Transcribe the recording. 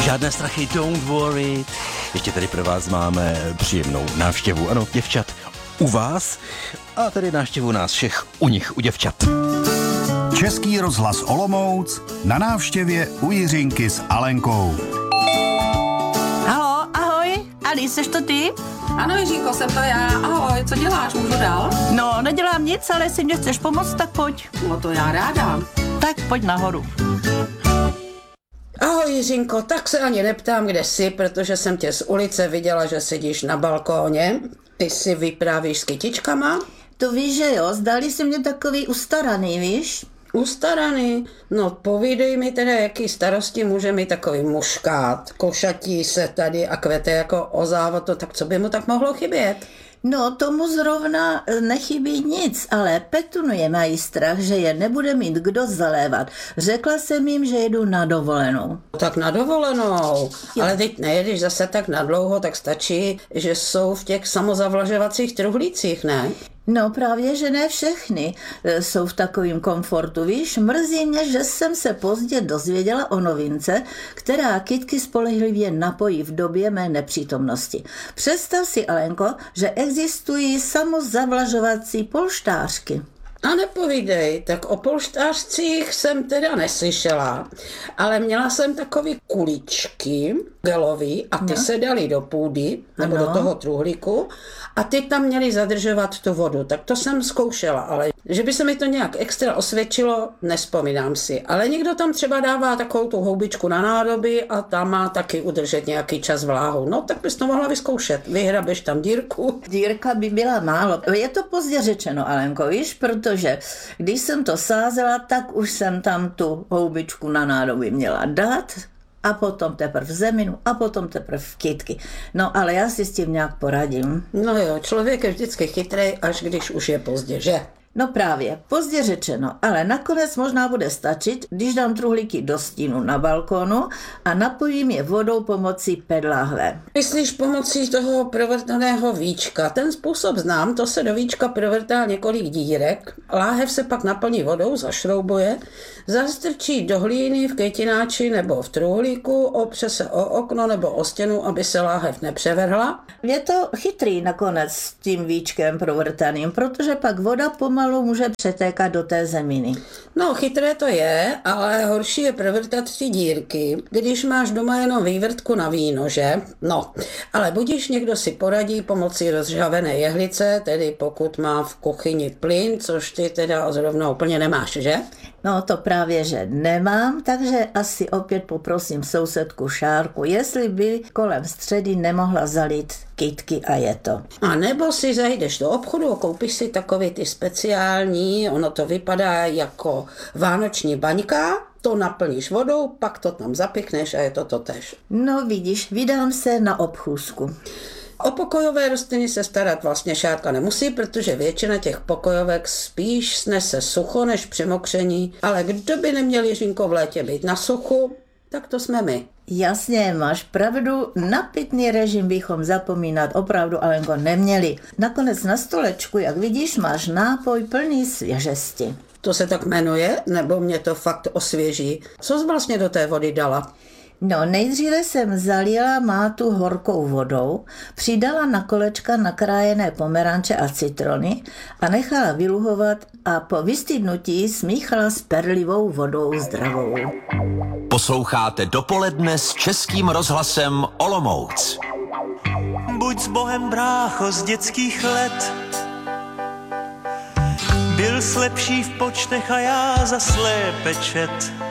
Žádné strachy, don't worry. Ještě tady pro vás máme příjemnou návštěvu. Ano, děvčat u vás a tady návštěvu nás všech u nich, u děvčat. Český rozhlas Olomouc na návštěvě u Jiřinky s Alenkou. Haló, ahoj, Ali, seš to ty? Ano, Jiřinko, jsem to já. Ahoj, co děláš, můžu dál? No, nedělám nic, ale jestli mě chceš pomoct, tak pojď. No to já ráda. Tak pojď nahoru. Ahoj, Jiřinko, tak se ani neptám, kde jsi, protože jsem tě z ulice viděla, že sedíš na balkóně. Ty si vyprávíš s kytičkama? To víš, že jo, zdali se mě takový ustaraný, víš? Ustaraný? No povídej mi teda, jaký starosti může mít takový muškát. Košatí se tady a kvete jako o závodu, tak co by mu tak mohlo chybět? No, tomu zrovna nechybí nic, ale Petunu mají strach, že je nebude mít kdo zalévat. Řekla jsem jim, že jedu na dovolenou. Tak na dovolenou. Jo. Ale teď nejedeš zase tak nadlouho, tak stačí, že jsou v těch samozavlažovacích truhlících, ne? No právě, že ne všechny jsou v takovém komfortu, víš, mrzí mě, že jsem se pozdě dozvěděla o novince, která kytky spolehlivě napojí v době mé nepřítomnosti. Představ si, Alenko, že existují samozavlažovací polštářky. A nepovídej, tak o polštářcích jsem teda neslyšela, ale měla jsem takový kuličky gelový a ty se dali do půdy, nebo do toho truhlíku a ty tam měli zadržovat tu vodu, tak to jsem zkoušela, ale že by se mi to nějak extra osvědčilo, nespomínám si, ale někdo tam třeba dává takovou tu houbičku na nádoby a tam má taky udržet nějaký čas vláhu, no tak bys to mohla vyzkoušet, vyhrabeš tam dírku. Dírka by byla málo, je to pozdě řečeno, Alenko, víš, protože když jsem to sázela, tak už jsem tam tu houbičku na nádoby měla dát a potom teprve zeminu a potom teprve kytky. No ale já si s tím nějak poradím. No jo, člověk je vždycky chytrej, až když už je pozdě, že? No právě, pozdě řečeno, ale nakonec možná bude stačit, když dám truhlíky do stínu na balkónu a napojím je vodou pomocí pedláhve. Myslíš pomocí toho provrtaného víčka? Ten způsob znám, to se do víčka provrtá několik dírek, láhev se pak naplní vodou, zašroubuje, zastrčí do hlíny v květináči nebo v truhlíku, opře se o okno nebo o stěnu, aby se láhev nepřevrhla. Je to chytrý nakonec s tím víčkem provrtaným, protože pak voda pomalu může přetékat do té zeminy. No, chytré to je, ale horší je provrtat ty dírky, když máš doma jenom vývrtku na víno, že? No, ale budíš někdo si poradí pomocí rozžhavené jehlice, tedy pokud má v kuchyni plyn, což ty teda zrovna úplně nemáš, že? No to právě, že nemám, takže asi opět poprosím sousedku Šárku, jestli by kolem středy nemohla zalít kytky a je to. A nebo si zajdeš do obchodu a koupíš si takový ty speciální, ono to vypadá jako vánoční baňka, to naplníš vodou, pak to tam zapikneš a je to totéž. No vidíš, vydám se na obchůzku. O pokojové rostliny se starat vlastně Šárka nemusí, protože většina těch pokojovek spíš snese sucho než přemokření, ale kdo by neměl, Jiřinko, v létě být na suchu, tak to jsme my. Jasně, máš pravdu, na pitný režim bychom zapomínat opravdu, Alenko, neměli. Nakonec na stolečku, jak vidíš, máš nápoj plný svěžesti. To se tak jmenuje, nebo mě to fakt osvěží? Co jsi vlastně do té vody dala? No, nejdříve jsem zalila mátu horkou vodou, přidala na kolečka nakrájené pomeranče a citrony a nechala vyluhovat a po vystydnutí smíchala s perlivou vodou zdravou. Posloucháte Dopoledne s Českým rozhlasem Olomouc. Buď s Bohem, brácho, z dětských let. Byl jsi lepší v počtech a já za slépe čet.